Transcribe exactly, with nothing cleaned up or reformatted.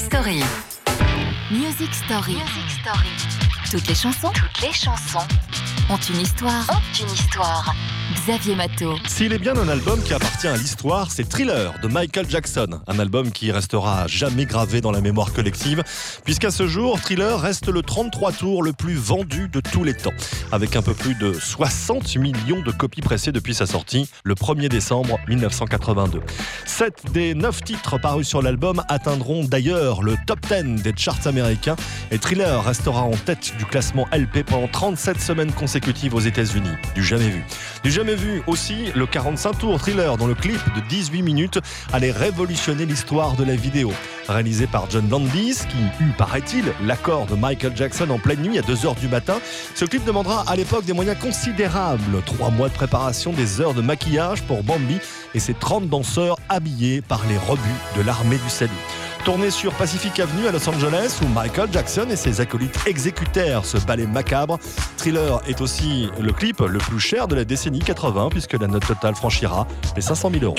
Story. Music Story. Music Story. Toutes les chansons. Toutes les chansons ont une histoire. Ont une histoire. Xavier Matteau. S'il est bien un album qui appartient à l'histoire, c'est Thriller de Michael Jackson. Un album qui restera à jamais gravé dans la mémoire collective, puisqu'à ce jour, Thriller reste le trente-trois tours le plus vendu de tous les temps, avec un peu plus de soixante millions de copies pressées depuis sa sortie, le premier décembre mille neuf cent quatre-vingt-deux. Sept des neuf titres parus sur l'album atteindront d'ailleurs le top dix des charts américains, et Thriller restera en tête du classement L P pendant trente-sept semaines consécutives aux États-Unis. Du jamais vu. Du jamais vu aussi le quarante-cinq tours Thriller, dont le clip de dix-huit minutes allait révolutionner l'histoire de la vidéo. Réalisé par John Landis, qui eut, paraît-il, l'accord de Michael Jackson en pleine nuit à deux heures du matin, ce clip demandera à l'époque des moyens considérables. Trois mois de préparation, des heures de maquillage pour Bambi et ses trente danseurs habillés par les rebuts de l'armée du salut. Tourné sur Pacific Avenue à Los Angeles, où Michael Jackson et ses acolytes exécutèrent ce ballet macabre, Thriller est aussi le clip le plus cher de la décennie quatre-vingts, puisque la note totale franchira les cinq cent mille euros.